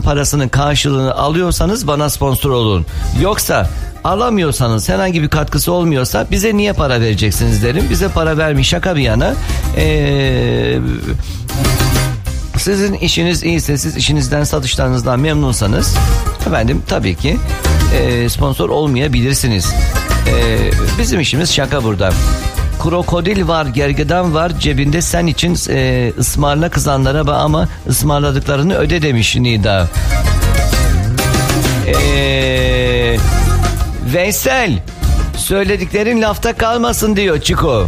parasının karşılığını alıyorsanız bana sponsor olun. Yoksa alamıyorsanız, herhangi bir katkısı olmuyorsa bize niye para vereceksiniz derim. Bize para vermeyin, şaka bir yana. Sizin işiniz iyiyse, siz işinizden, satışlarınızdan memnunsanız efendim tabii ki sponsor olmayabilirsiniz. Bizim işimiz şaka burada. Krokodil var, gergedan var cebinde, sen için ısmarla kızanlara ama ısmarladıklarını öde demiş Nida. Veysel, söylediklerin lafta kalmasın diyor Çiko.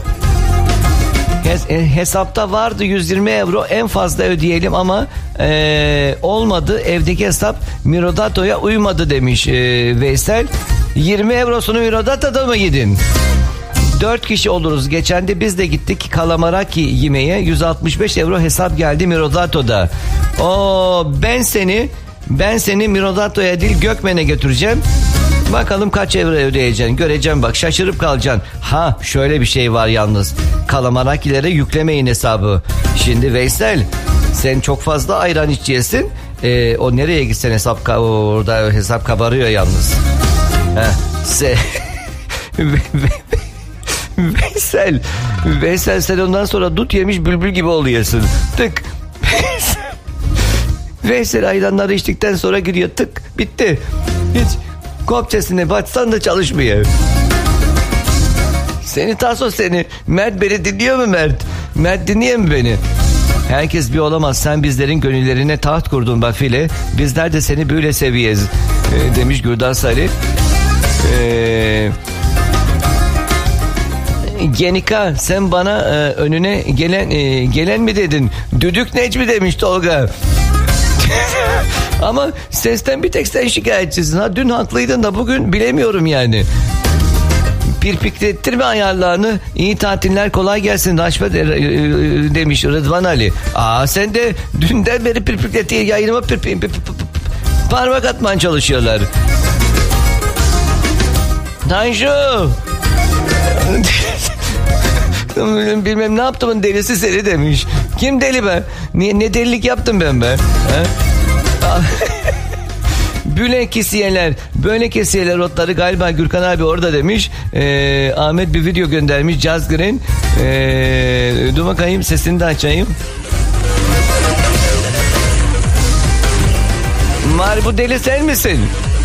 Hesapta vardı 120 euro, en fazla ödeyelim ama olmadı, evdeki hesap Mirodato'ya uymadı demiş Veysel. 20 eurosunu Mirodato'da mı yedin? 4 kişi oluruz. Geçen de biz de gittik kalamaraki yemeğe. 165 euro hesap geldi Mirodato'da. Ben seni Mirodato'ya değil Gökmen'e götüreceğim. Bakalım kaç euro ödeyeceksin. Göreceğim bak, şaşırıp kalacaksın. Ha, şöyle bir şey var yalnız. Kalamarakilere yüklemeyin hesabı. Şimdi Veysel, sen çok fazla ayran içeceksin. O nereye gitsen orada hesap kabarıyor yalnız. Veysel sen ondan sonra dut yemiş bülbül gibi oluyorsun. Tık. Veysel ayranları içtikten sonra gidiyor, tık, bitti. Hiç kopçasını batsan da çalışmıyor. Seni Mert beni dinliyor mu Mert? Mert dinliyor mu beni? Herkes bir olamaz, sen bizlerin gönüllerine taht kurdun bak File. Bizler de seni böyle seviyoruz demiş Gürdan Sarı. Genika, sen bana önüne gelen mi dedin? Düdük Necmi demiş Tolga. Ama sesten bir tek sen şikayetçisin. Ha, dün haklıydın da bugün bilemiyorum yani. Pirpiklettirme ayarlarını. İyi tatiller, kolay gelsin Raşfet demiş Rıdvan Ali. Sen de dünden beri pirpikletiye yayınıma parmak atman çalışıyorlar. Tanju. Bilmem ne yaptımın delisi seni demiş. Kim deli be? Ne delilik yaptım ben be? Böyle kesiyeler otları galiba Gürkan abi orada demiş. Ahmet bir video göndermiş, Jazz Green. Dur bakayım, sesini de açayım. Bu deli sen misin?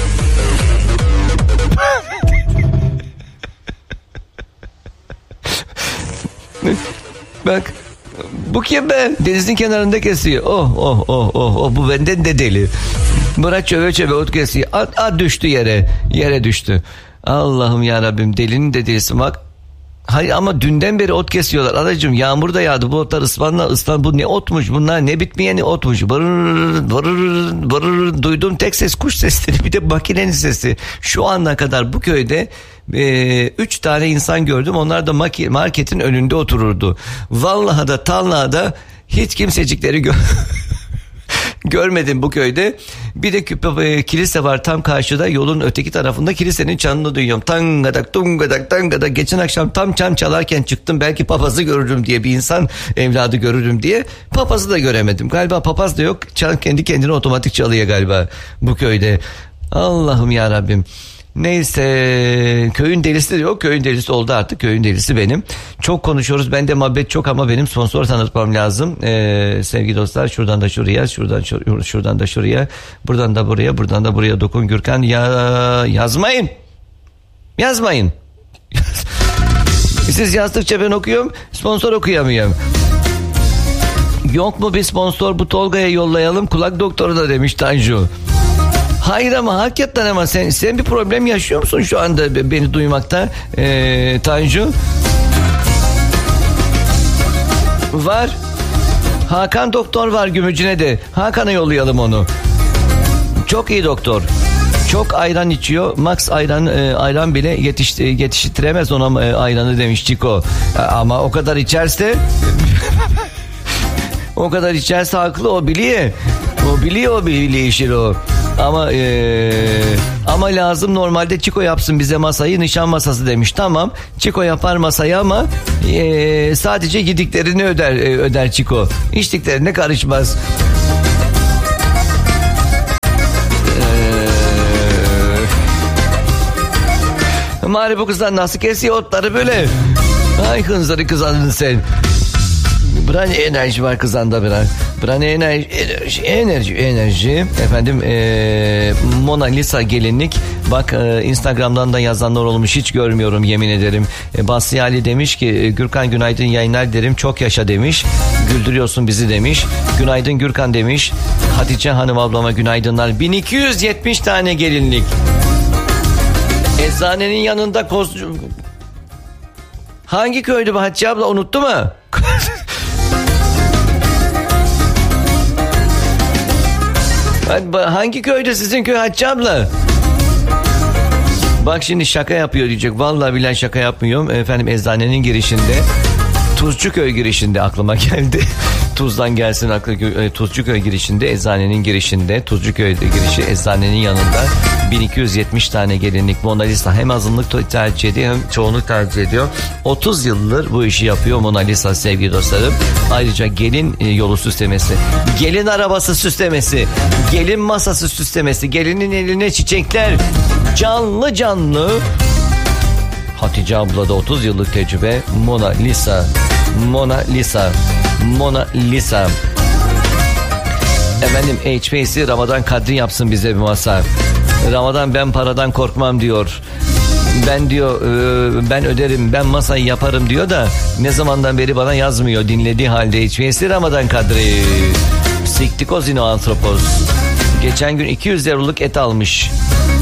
Bak, bu kim be? Denizin kenarında kesiyor. Bu benden de deli. Murat çöve ot kesiyor. Düştü yere düştü. Allah'ım ya Rabbim, delinin de delisi bak. Hayır ama dünden beri ot kesiyorlar. Adacığım, yağmur da yağdı. Bu otlar ıslan. Bu ne otmuş? Bunlar ne bitmeyeni otmuş. Barır. Duyduğum tek ses kuş sesleri, bir de makinenin sesi. Şu ana kadar bu köyde 3 tane insan gördüm. Onlar da marketin önünde otururdu. Vallahi da tallahi da hiç kimsecikleri görmedim bu köyde. Bir de kilise var tam karşıda, yolun öteki tarafında, kilisenin çanını duyuyorum. Tangadak tungadak tangadak. Geçen akşam tam çan çalarken çıktım, belki papazı görürüm diye, bir insan evladı görürüm diye. Papazı da göremedim. Galiba papaz da yok. Çan kendi kendine otomatik çalıyor galiba bu köyde. Allah'ım ya Rabbim. Neyse, köyün delisi de yok. Köyün delisi oldu artık. Köyün delisi benim. Çok konuşuyoruz. Bende muhabbet çok ama benim sponsor tanıtmam lazım. Sevgili dostlar, şuradan da şuraya, şuradan da şuraya, buradan da buraya, buradan da buraya dokun Gürkan. Yazmayın. Siz yazdıkça ben okuyorum. Sponsor okuyamıyorum. Yok mu bir sponsor, bu Tolga'ya yollayalım, kulak doktoru da demiş Tanju. Hayır ama hakikaten, ama sen bir problem yaşıyor musun şu anda beni duymakta Tanju? Var. Hakan doktor var Gümücüne'de. Hakan'a yollayalım onu. Çok iyi doktor. Çok ayran içiyor. Max ayran bile yetiştiremez ona ayranı demiş Çiko. Ama o kadar içerse haklı, o biliyor. O biliyor işi o. Ama lazım, normalde Çiko yapsın bize masayı, nişan masası demiş. Tamam, Çiko yapar masayı ama sadece yediklerini öder Çiko. İçtiklerine karışmaz. Mari bu kızlar nasıl kesiyor otları böyle? Ay hınzırı kızardın sen. Brani enerji var kızanda biraz. Brani enerji. Efendim Mona Lisa gelinlik. Bak Instagram'dan da yazanlar olmuş, hiç görmüyorum yemin ederim. Basri Ali demiş ki Gürkan günaydın yayınlar derim, çok yaşa demiş. Güldürüyorsun bizi demiş. Günaydın Gürkan demiş. Hatice Hanım ablama günaydınlar. 1270 tane gelinlik. Eczanenin yanında hangi köydü bu Hatice abla, unuttu mu? Hangi köyde sizin köy Hatice abla? Bak şimdi şaka yapıyor diyecek. Vallahi billahi şaka yapmıyorum. Efendim eczanenin girişinde, Tuzcuköy girişinde aklıma geldi. Tuz'dan gelsin aklı. Tuzcuköy girişinde, eczanenin girişinde, Tuzcuköy girişi eczanenin yanında 1270 tane gelinlik Mona Lisa. Hem azınlık tercih ediyor hem çoğunluk tercih ediyor. 30 yıldır bu işi yapıyor Mona Lisa sevgili dostlarım. Ayrıca gelin yolu süslemesi, gelin arabası süslemesi, gelin masası süslemesi, gelinin eline çiçekler, canlı canlı. Hatice ablada 30 yıllık tecrübe. Mona Lisa. Efendim HP'si Ramazan Kadri yapsın bize bir masa. Ramazan ben paradan korkmam diyor. Ben diyor ben öderim, ben masayı yaparım diyor da ne zamandan beri bana yazmıyor. Dinlediği halde HP'si Ramazan Kadri. Siktikozino antropoz. Geçen gün 200 euroluk et almış.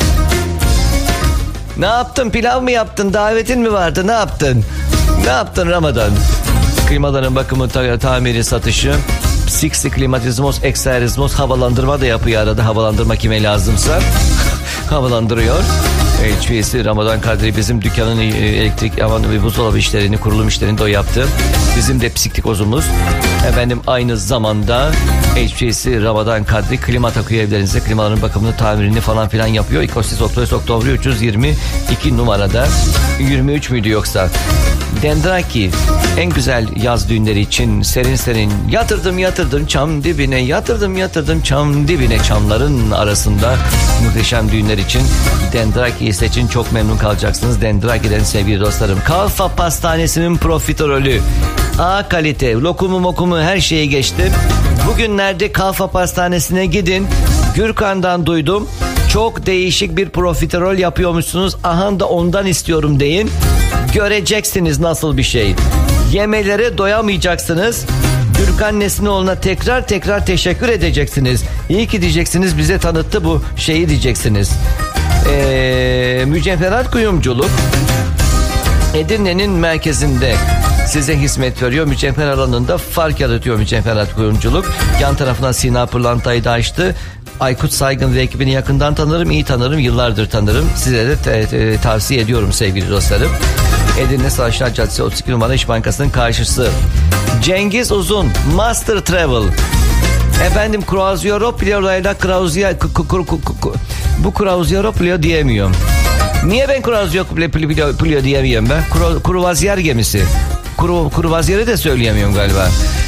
Ne yaptın, pilav mı yaptın, davetin mi vardı, ne yaptın? Ne yaptın Ramazan? Klimaların bakımı, tamiri, satışı. Siksi klimatizmos, ekserizmos, havalandırma da yapıyor arada. Havalandırma kime lazımsa havalandırıyor. HVAC Ramazan Kadri bizim dükkanın elektrik ve buzdolabı işlerini, kurulum işlerini de o yaptı. Bizim de psiktikozumuz. Efendim aynı zamanda HVAC Ramazan Kadri klima takıyor evlerinize. Klimaların bakımını, tamirini falan filan yapıyor. İkosis Oktobri 322 numarada. 23 müydü yoksa? Dendraki en güzel yaz düğünleri için serin serin yatırdım çam dibine, yatırdım çam dibine, çamların arasında muhteşem düğünler için Dendraki'yi seçin, çok memnun kalacaksınız. Dendraki'den sevgili dostlarım. Kalfa Pastanesi'nin profiterolü A kalite, lokumu her şeye geçti. Bugünlerde Kalfa Pastanesi'ne gidin. Gürkan'dan duydum, çok değişik bir profiterol yapıyormuşsunuz. Aha da ondan istiyorum deyin. Göreceksiniz nasıl bir şey. Yemelere doyamayacaksınız. Gürkan Nesinoğlu'na tekrar teşekkür edeceksiniz. İyi ki diyeceksiniz, bize tanıttı bu şeyi diyeceksiniz. Mücevherat Kuyumculuk Edirne'nin merkezinde size hizmet veriyor. Mücevher alanında fark yaratıyor mücevherat kuyumculuk. Yan tarafından Sina Pırlanta'yı da açtı. Aykut Saygın ve ekibini yakından tanırım, iyi tanırım, yıllardır tanırım. Size de tavsiye ediyorum sevgili dostlarım. Edirne Savaşlar Caddesi 32 numara İş Bankası'nın karşısı. Cengiz Uzun Master Travel. Efendim Kruzyoropolyo'yla bu Kruzyoropolyo diyemiyorum. Niye ben Kruzyoropolyo diyemiyorum ben? Kruvazyer gemisi. Kruvazyeri de söyleyemiyorum galiba.